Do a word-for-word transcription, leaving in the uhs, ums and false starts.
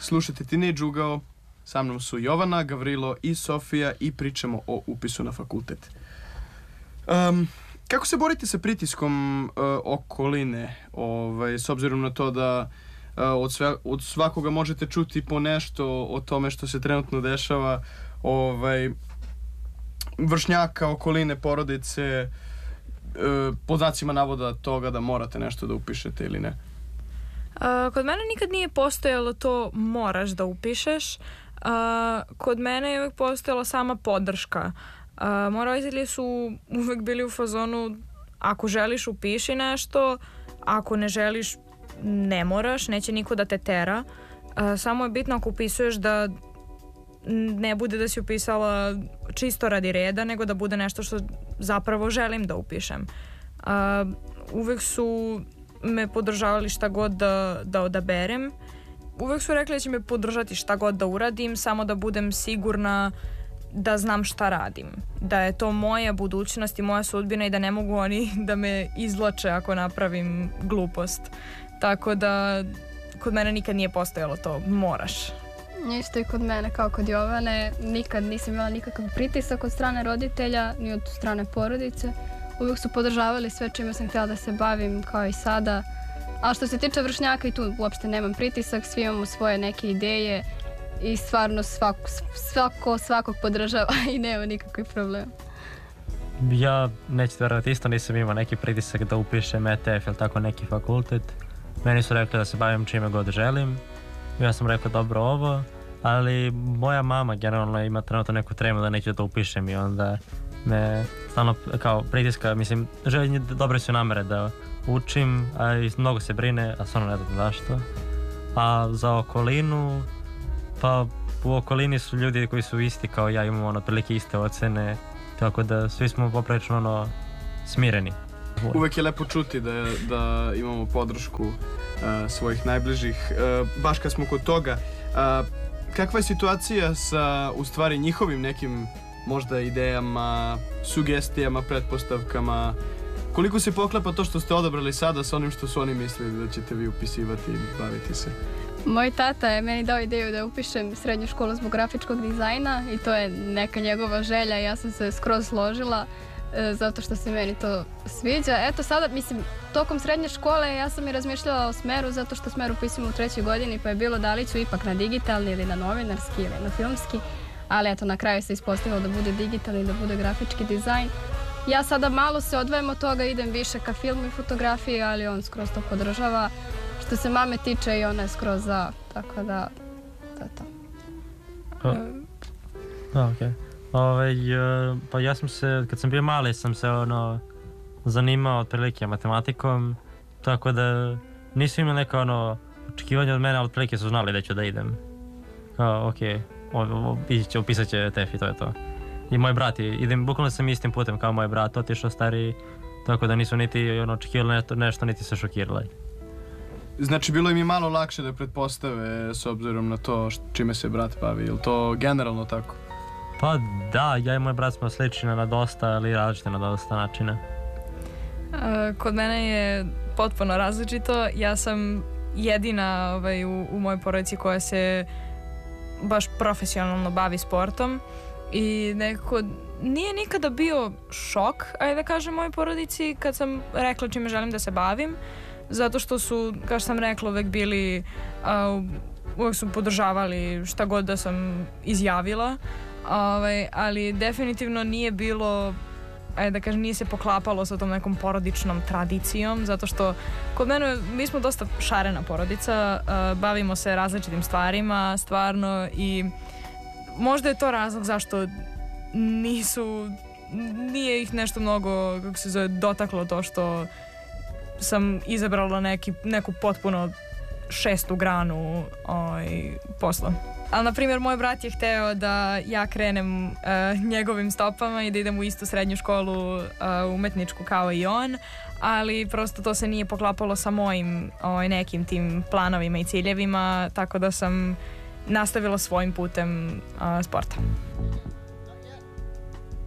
slušate Teenage Ugao. Sa mnom su Jovana, Gavrilo i Sofija i pričamo o upisu na fakultet. Um, kako se borite sa pritiskom uh, okoline, ovaj, s obzirom na to da uh, od, sve, od svakoga možete čuti po nešto o tome što se trenutno dešava, ovaj, vršnjaka, okoline, porodice, uh, pod znacima navoda toga da morate nešto da upišete ili ne? Uh, kod mene nikad nije postojalo to moraš da upišeš. Uh, kod mene je uvijek postojala sama podrška. Uh, moji roditelji su uvijek bili u fazonu ako želiš upiši nešto, ako ne želiš ne moraš, neće niko da te tera. Uh, samo je bitno ako upisuješ da ne bude da si upisala čisto radi reda, nego da bude nešto što zapravo želim da upišem. Uh, uvijek su me podržavali šta god da, da odaberem. Uvijek su rekli da će me podržati šta god da uradim, samo da budem sigurna da znam šta radim. Da je to moja budućnost i moja sudbina i da ne mogu oni da me izvlače ako napravim glupost. Tako da kod mene nikad nije postojalo to moraš. Isto i kod mene kao kod Jovane, nikad nisam imala nikakav pritisak od strane roditelja ni od strane porodice. Uvijek su podržavali sve čime sam htjela da se bavim kao i sada. A što se tiče vršnjaka i tu uopšte nemam pritisak, svi imamo svoje neke ideje i stvarno svako, svako svakog podržava i nema nikakvih problema. Ja nećete verovati, isto nisam imao neki pritisak da upišem E T F ili tako neki fakultet. Meni su rekli da se bavim čime god želim. Ja sam rekao dobro ovo, ali moja mama generalno ima trenutno neku tremu da neću da upišem i onda me stalno kao pritiska, mislim, želje dobre su namere da učim, a i mnogo se brine, a stvarno ne znam zašto. A za okolinu, pa u okolini su ljudi koji su isti kao ja, imamo ono otprilike iste ocene, tako da svi smo poprilično ono smireni. Uvek je lepo čuti da, da imamo podršku uh, svojih najbližih. Uh, baš kad smo kod toga, uh, kakva je situacija sa u stvari njihovim nekim možda idejama, sugestijama, pretpostavkama? Koliko se poklapa to što ste odabrali sada sa onim što su oni mislili da ćete vi upisivati i baviti se? Moj tata je meni dao ideju da upišem srednju školu zbog grafičkog dizajna i to je neka njegova želja i ja sam se skroz složila e, zato što se meni to sviđa. Eto sada, mislim, tokom srednje škole ja sam i razmišljala o smeru zato što smer upisujem u trećoj godini pa je bilo da li ću ipak na digitalni ili na novinarski ili na filmski, ali eto na kraju se ispostavilo da bude digitalni i da bude grafički dizajn. Ja sada malo se odvajem od toga, idem više ka filmu i fotografiji, ali on skroz to podržava. Što se mame tiče i ona je skroz za, tako da, to je to. A, okej. Ovaj, pa ja sam se, kad sam bio mali, sam se ono zanimao otprilike matematikom, tako da nisu imali neka ono očekivanja od mene, ali otprilike su znali da ću da idem. Kao, okej, okay, upisat će T F i to je to. I moj brat, idem, bukvalno sam istim putem kao moj brat, otišao stariji, tako da nisu niti ono, očekivali nešto, nešto, niti se šokirali. Znači, bilo im je malo lakše da pretpostave s obzirom na to čime se brat bavi, ili to generalno tako? Pa da, ja i moj brat smo slični na dosta, ali različite na dosta načina. Uh, kod mene je potpuno različito. Ja sam jedina ovaj, u, u mojoj porodici koja se baš profesionalno bavi sportom i nekako nije nikada bio šok, ajde da kažem, mojoj porodici kad sam rekla čime želim da se bavim, zato što su, kao što sam rekla, uvek bili, uh, uvek su podržavali šta god da sam izjavila, ovaj, ali definitivno nije bilo, ajde da kažem, nije se poklapalo sa tom nekom porodičnom tradicijom, zato što kod mene, mi smo dosta šarena porodica, uh, bavimo se različitim stvarima, stvarno, i možda je to razlog zašto nisu, nije ih nešto mnogo, kako se zove, dotaklo to što sam izabrala neki, neku potpuno šestu granu ovaj, posla. Ali, na primjer, moj brat je hteo da ja krenem uh, njegovim stopama i da idem u istu srednju školu uh, umetničku kao i on, ali prosto to se nije poklapalo sa mojim ovaj, nekim tim planovima i ciljevima, tako da sam nastavila svojim putem uh, sporta.